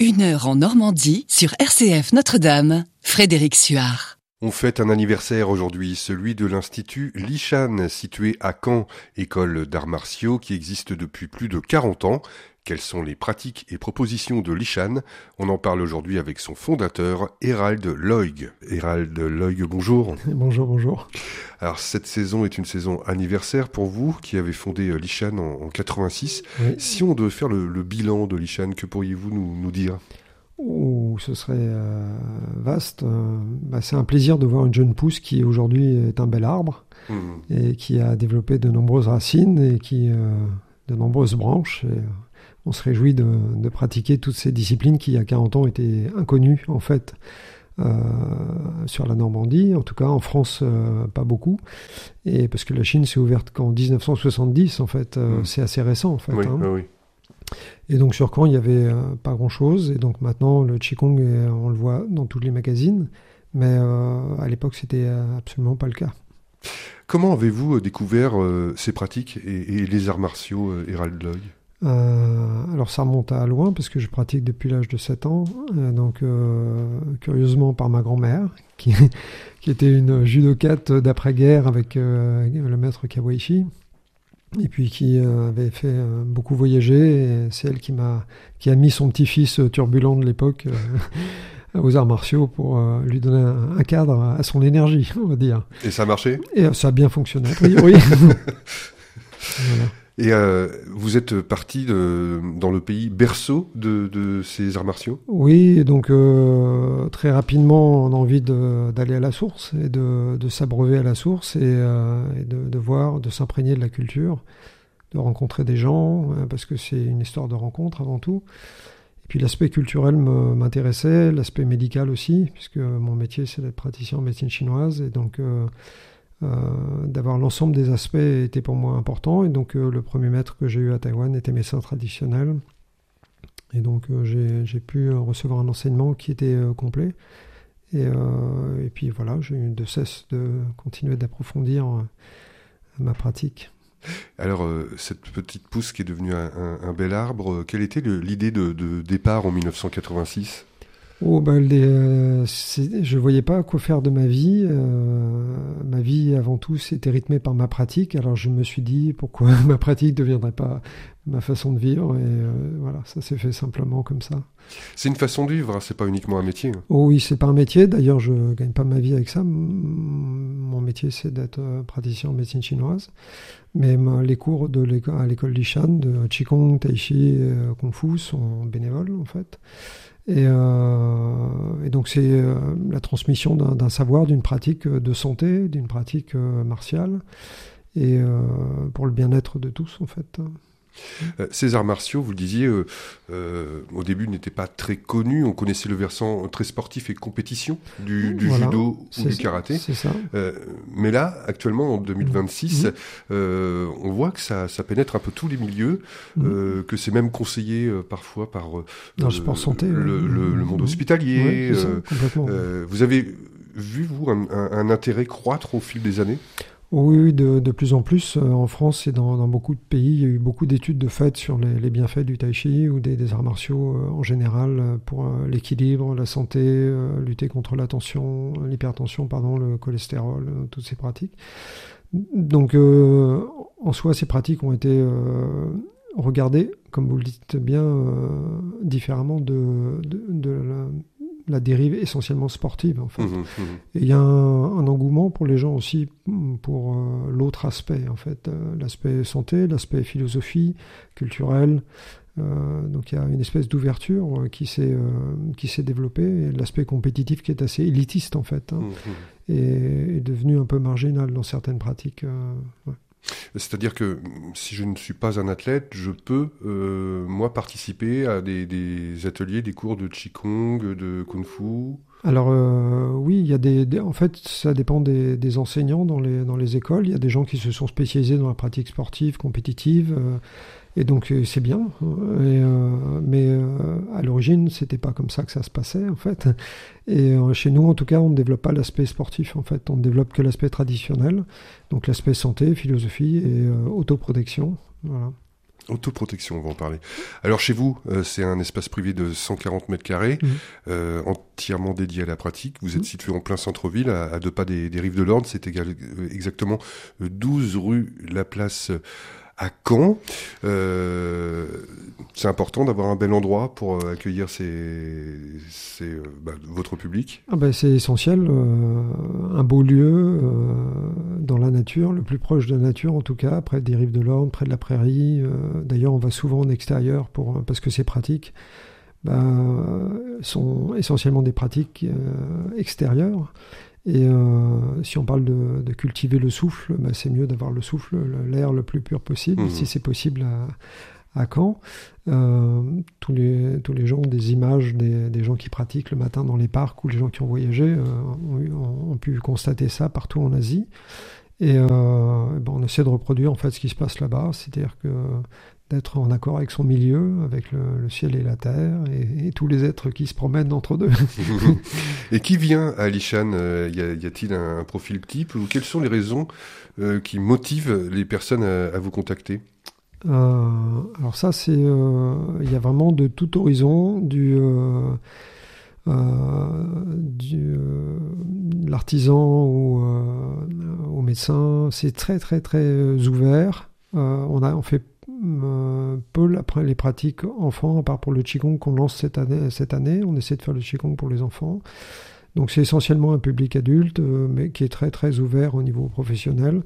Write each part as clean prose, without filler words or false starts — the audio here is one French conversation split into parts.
1 heure en Normandie sur RCF Notre-Dame. Frédéric Suard. On fête un anniversaire aujourd'hui, celui de l'Institut Lishan, situé à Caen, école d'arts martiaux qui existe depuis plus de 40 ans. Quelles sont les pratiques et propositions de Lishan? On en parle aujourd'hui avec son fondateur, Hérald Loig. Hérald Loig, bonjour. Bonjour. Alors cette saison est une saison anniversaire pour vous, qui avez fondé Lishan en 86. Oui. Si on devait faire le bilan de Lishan, que pourriez-vous nous dire ? Ce serait vaste. C'est un plaisir de voir une jeune pousse qui aujourd'hui est un bel arbre et qui a développé de nombreuses racines et qui de nombreuses branches. Et on se réjouit de pratiquer toutes ces disciplines qui, il y a 40 ans, étaient inconnues en fait sur la Normandie. En tout cas, en France, pas beaucoup. Et parce que la Chine s'est ouverte qu'en 1970, en fait. C'est assez récent, en fait. Oui, hein. Oui. Et donc sur Caen, il n'y avait pas grand-chose. Et donc maintenant, le Qigong, on le voit dans tous les magazines. Mais à l'époque, c'était absolument pas le cas. Comment avez-vous découvert ces pratiques et les arts martiaux, Hérald Loig ? Alors ça remonte à loin, parce que je pratique depuis l'âge de 7 ans. Curieusement par ma grand-mère, qui était une judokate d'après-guerre avec le maître Kawaishi. Et puis qui avait fait beaucoup voyager, et c'est elle qui a mis son petit-fils turbulent de l'époque aux arts martiaux pour lui donner un cadre à son énergie, on va dire. Et ça a marché ? Et ça a bien fonctionné, a priori. Voilà. Et vous êtes parti dans le pays berceau de ces arts martiaux ? Oui, et donc très rapidement, on a envie d'aller à la source et de s'abreuver à la source et de voir, de s'imprégner de la culture, de rencontrer des gens, parce que c'est une histoire de rencontre avant tout. Et puis l'aspect culturel m'intéressait, l'aspect médical aussi, puisque mon métier c'est d'être praticien en médecine chinoise, et donc d'avoir l'ensemble des aspects était pour moi important. Et donc le premier maître que j'ai eu à Taïwan était médecin traditionnel. Et donc j'ai pu recevoir un enseignement qui était complet. Et puis voilà, j'ai eu de cesse de continuer d'approfondir ma pratique. Alors, cette petite pousse qui est devenue un bel arbre, quelle était l'idée de départ en 1986 ? Je voyais pas quoi faire de ma vie. Ma vie, avant tout, c'était rythmée par ma pratique. Alors je me suis dit, pourquoi ma pratique ne deviendrait pas ma façon de vivre ? Et voilà, ça s'est fait simplement comme ça. C'est une façon de vivre, hein, c'est pas uniquement un métier. Oh oui, c'est pas un métier. D'ailleurs, je gagne pas ma vie avec ça. Mon métier, c'est d'être praticien en médecine chinoise. Mais les cours à l'école Lishan de Qigong, Tai Chi, Kung Fu sont bénévoles, en fait. Et donc c'est la transmission d'un savoir, d'une pratique de santé, d'une pratique martiale, et pour le bien-être de tous, en fait. Ces arts martiaux, vous le disiez, au début n'étaient pas très connus. On connaissait le versant très sportif et compétition du judo ou du karaté. C'est ça. Mais là, actuellement, en 2026, on voit que ça pénètre un peu tous les milieux, que c'est même conseillé parfois par dans le sport santé, le monde hospitalier. Oui, complètement. Vous avez vu, vous, un intérêt croître au fil des années ? Oui, de plus en plus. En France et dans beaucoup de pays, il y a eu beaucoup d'études de fait sur les bienfaits du tai chi ou des arts martiaux en général pour l'équilibre, la santé, lutter contre l'hypertension, le cholestérol, toutes ces pratiques. Donc, en soi, ces pratiques ont été regardées, comme vous le dites bien, différemment de la dérive essentiellement sportive, en fait. Et il y a un engouement pour les gens aussi pour l'autre aspect, en fait, l'aspect santé, l'aspect philosophie, culturel. Donc il y a une espèce d'ouverture qui s'est développée, et l'aspect compétitif qui est assez élitiste, en fait, et est devenu un peu marginal dans certaines pratiques. Ouais. C'est-à-dire que si je ne suis pas un athlète, je peux, moi, participer à des ateliers, des cours de Qigong, de Kung Fu. Alors oui, il y a en fait, ça dépend des enseignants dans les écoles. Il y a des gens qui se sont spécialisés dans la pratique sportive, compétitive, et donc c'est bien. Mais à l'origine, c'était pas comme ça que ça se passait, en fait. Et chez nous, en tout cas, on ne développe pas l'aspect sportif, en fait. On ne développe que l'aspect traditionnel, donc l'aspect santé, philosophie et autoprotection. Voilà. Autoprotection, on va en parler. Alors chez vous, c'est un espace privé de 140 mètres carrés, entièrement dédié à la pratique. Vous êtes situé en plein centre-ville, à 2 pas des rives de l'Orne. C'est exactement 12 rue Laplace à Caen. C'est important d'avoir un bel endroit pour accueillir votre public. C'est essentiel, un beau lieu dans la nature, le plus proche de la nature en tout cas, près des rives de l'Orne, près de la prairie. D'ailleurs, on va souvent en extérieur parce que c'est pratique. Sont essentiellement des pratiques extérieures. Et si on parle de cultiver le souffle, c'est mieux d'avoir le souffle, l'air le plus pur possible, si c'est possible à Caen. Tous les gens ont des images des gens qui pratiquent le matin dans les parcs, ou les gens qui ont voyagé ont pu constater ça partout en Asie. Et on essaie de reproduire en fait ce qui se passe là-bas, c'est-à-dire que d'être en accord avec son milieu, avec le ciel et la terre, et tous les êtres qui se promènent entre deux. Et qui vient à Lishan ? Y a-t-il un profil type, ou quelles sont les raisons qui motivent les personnes à vous contacter ? Alors ça, il y a vraiment de tout horizon, de l'artisan au médecin. C'est très très très ouvert. On fait peu les pratiques enfants, à part pour le Qigong qu'on lance cette année. On essaie de faire le Qigong pour les enfants. Donc c'est essentiellement un public adulte, mais qui est très très ouvert au niveau professionnel.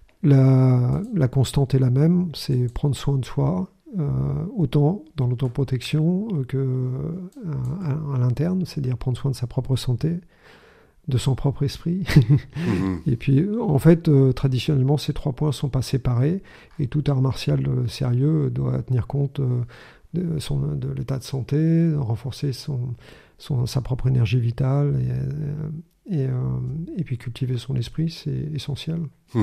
La constante est la même, c'est prendre soin de soi, autant dans l'autoprotection que à l'interne, c'est-à-dire prendre soin de sa propre santé, de son propre esprit. Et puis, en fait, traditionnellement, ces 3 points ne sont pas séparés, et tout art martial sérieux doit tenir compte de l'état de santé, de renforcer sa propre énergie vitale, et puis cultiver son esprit, c'est essentiel.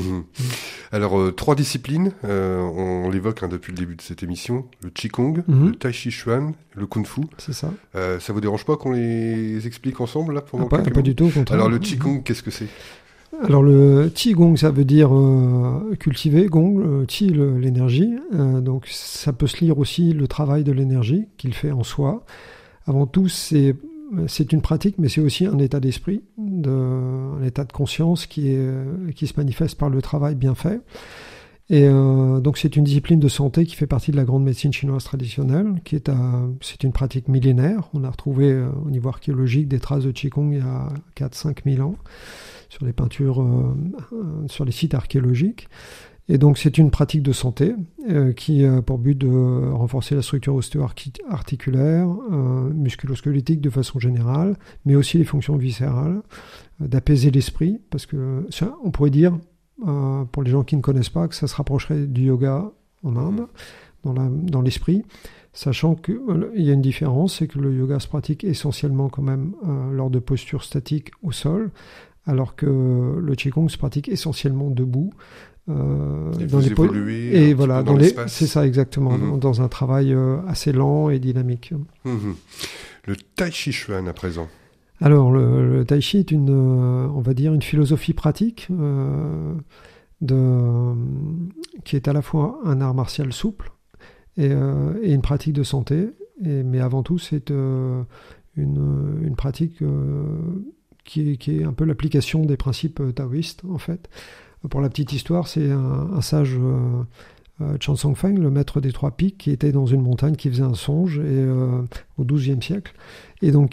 Alors, 3 disciplines, on l'évoque depuis le début de cette émission, le Qigong, le Tai Chi Chuan, le Kung Fu. C'est ça. Ça vous dérange pas qu'on les explique ensemble là, pendant pas du tout, au contraire. Alors le Qigong, qu'est-ce que c'est ? Alors le Qigong, ça veut dire cultiver, Gong, Qi, l'énergie. Donc ça peut se lire aussi le travail de l'énergie qu'il fait en soi. Avant tout, c'est une pratique, mais c'est aussi un état d'esprit, un état de conscience qui se manifeste par le travail bien fait. Et donc c'est une discipline de santé qui fait partie de la grande médecine chinoise traditionnelle, c'est une pratique millénaire. On a retrouvé au niveau archéologique des traces de Qigong il y a 4-5 000 ans sur les peintures, sur les sites archéologiques. Et donc c'est une pratique de santé qui a pour but de renforcer la structure ostéo-articulaire, musculo-squelettique de façon générale, mais aussi les fonctions viscérales, d'apaiser l'esprit, parce que on pourrait dire, pour les gens qui ne connaissent pas, que ça se rapprocherait du yoga en Inde, dans l'esprit, sachant qu'il y a une différence, c'est que le yoga se pratique essentiellement quand même lors de postures statiques au sol, alors que le Qigong se pratique essentiellement debout, dans les et voilà, c'est ça exactement, dans un travail assez lent et dynamique. Le Tai Chi Chuan à présent. Alors le Tai Chi est on va dire une philosophie pratique qui est à la fois un art martial souple et une pratique de santé, mais avant tout c'est une pratique qui est un peu l'application des principes taoïstes en fait. Pour la petite histoire, c'est un sage Chan Song Feng, le maître des 3 pics, qui était dans une montagne, qui faisait un songe au XIIe siècle, et donc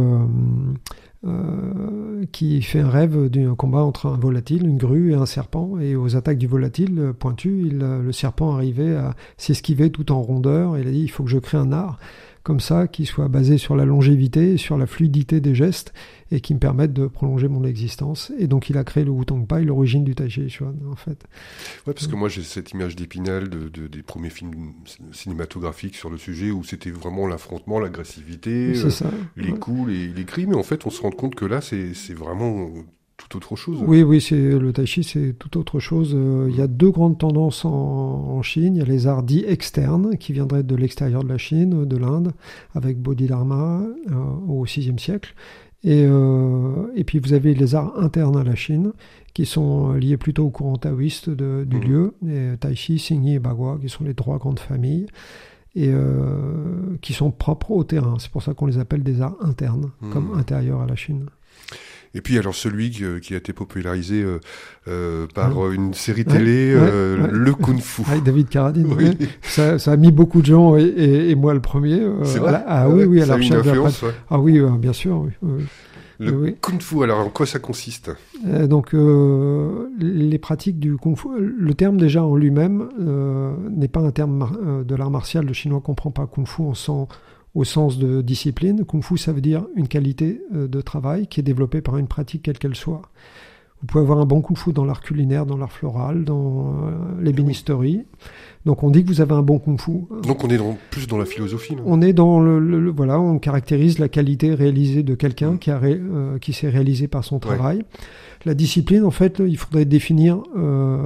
qui fait un rêve d'un combat entre un volatile, une grue et un serpent, et aux attaques du volatile pointu, le serpent arrivait à s'esquiver tout en rondeur, et il a dit « il faut que je crée un art ». Comme ça, qui soit basé sur la longévité, sur la fluidité des gestes, et qui me permettent de prolonger mon existence. Et donc il a créé le Wutong Pai, l'origine du Tai Chi Chuan, en fait. Ouais, parce que moi j'ai cette image d'Épinal des premiers films cinématographiques sur le sujet, où c'était vraiment l'affrontement, l'agressivité, les coups, les cris, mais en fait on se rend compte que là c'est vraiment tout autre chose. Oui, le Tai Chi c'est tout autre chose. Il y a 2 grandes tendances en Chine. Il y a les arts dits externes, qui viendraient de l'extérieur de la Chine, de l'Inde, avec Bodhidharma au VIe siècle. Et puis vous avez les arts internes à la Chine, qui sont liés plutôt au courant taoïste du lieu, et Tai Chi, Xingyi et Bagua, qui sont les 3 grandes familles, et qui sont propres au terrain. C'est pour ça qu'on les appelle des arts internes, comme intérieurs à la Chine. Et puis alors celui qui a été popularisé par une série télé, le Kung Fu. Avec David Carradine. Oui. Ça a mis beaucoup de gens, et moi le premier. C'est vrai. Oui, ça a eu une influence. Ouais. Ah oui, bien sûr. Oui. Le Kung Fu, alors en quoi ça consiste ? Donc les pratiques du Kung Fu, le terme déjà en lui-même n'est pas un terme de l'art martial. Le chinois ne comprend pas Kung Fu au sens de discipline. Kung Fu, ça veut dire une qualité de travail qui est développée par une pratique quelle qu'elle soit. Vous pouvez avoir un bon Kung Fu dans l'art culinaire, dans l'art floral, dans l'ébénisterie. Donc on dit que vous avez un bon Kung Fu. Donc on est plus dans la philosophie. Non ? On est dans voilà, on caractérise la qualité réalisée de quelqu'un qui s'est réalisé par son travail. La discipline, en fait, il faudrait définir